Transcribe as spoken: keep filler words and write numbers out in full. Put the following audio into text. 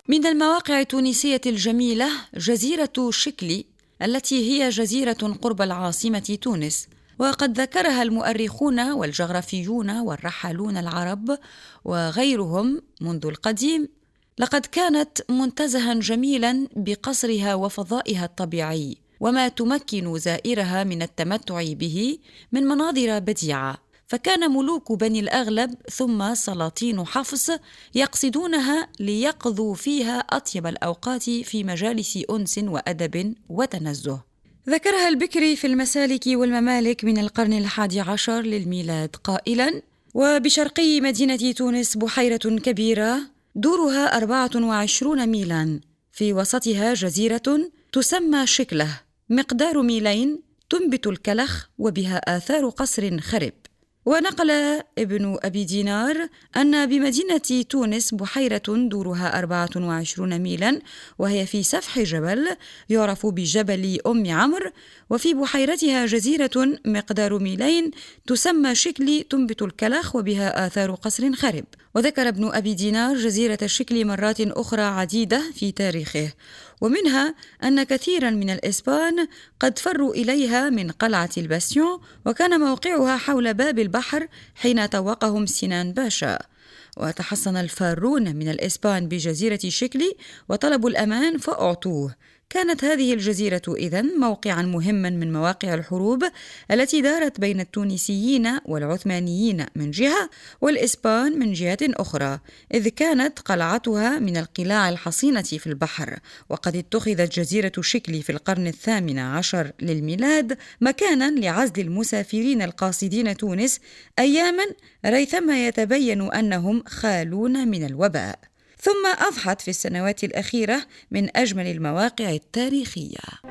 من المواقع التونسية الجميلة جزيرة شكلي، التي هي جزيرة قرب العاصمة تونس، وقد ذكرها المؤرخون والجغرافيون والرحالون العرب وغيرهم منذ القديم. لقد كانت منتزها جميلا بقصرها وفضائها الطبيعي، وما تمكن زائرها من التمتع به من مناظر بديعة. فكان ملوك بني الأغلب ثم سلاطين حفص يقصدونها ليقضوا فيها أطيب الأوقات في مجالس أنس وأدب وتنزه. ذكرها البكري في المسالك والممالك من القرن الحادي عشر للميلاد قائلا: وبشرقي مدينة تونس بحيرة كبيرة دورها أربعة وعشرون ميلا، في وسطها جزيرة تسمى شكله، مقدار ميلين، تنبت الكلخ وبها آثار قصر خرب. ونقل ابن أبي دينار أن بمدينة تونس بحيرة دورها أربعة وعشرون ميلا، وهي في سفح جبل يعرف بجبل أم عمرو، وفي بحيرتها جزيرة مقدار ميلين تسمى شكلي، تنبت الكلخ وبها آثار قصر خرب. وذكر ابن أبي دينار جزيرة الشكل مرات أخرى عديدة في تاريخه، ومنها أن كثيرا من الإسبان قد فروا إليها من قلعة الباسيون، وكان موقعها حول باب البحر حين طوقهم سنان باشا. وتحصن الفارون من الإسبان بجزيرة شكلي وطلبوا الأمان فأعطوه. كانت هذه الجزيرة إذن موقعا مهما من مواقع الحروب التي دارت بين التونسيين والعثمانيين من جهة والإسبان من جهة أخرى، إذ كانت قلعتها من القلاع الحصينة في البحر. وقد اتخذت جزيرة شكلي في القرن الثامن عشر للميلاد مكانا لعزل المسافرين القاصدين تونس أياما ريثما يتبين أنهم خالون من الوباء. ثم أضحت في السنوات الأخيرة من أجمل المواقع التاريخية.